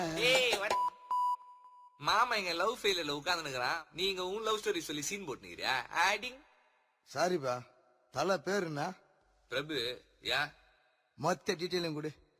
ஏய் மாமா எங்க லவ் ஃபெயிலியர்ல உட்கார்ந்துக்கிறான், நீங்க உன் லவ் ஸ்டோரி சொல்லி சீன் போட்டுக்கிறியா? ஆடிங். சாரிப்பா, தலை பேர் என்ன? பிரபு. யா மொத்த டீட்டெயிலும் கொடு.